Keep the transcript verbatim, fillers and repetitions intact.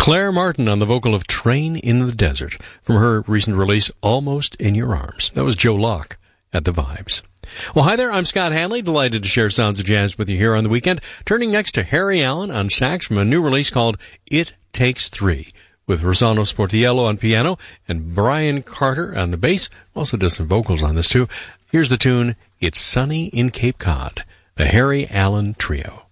Claire Martin on the vocal of Train in the Desert from her recent release, Almost in Your Arms. That was Joe Locke at the Vibes. Well, hi there. I'm Scott Hanley. Delighted to share Sounds of Jazz with you here on the weekend. Turning next to Harry Allen on sax from a new release called It Takes Three, with Rossano Sportiello on piano and Brian Carter on the bass. Also does some vocals on this too. Here's the tune, It's Sunny in Cape Cod, the Harry Allen Trio.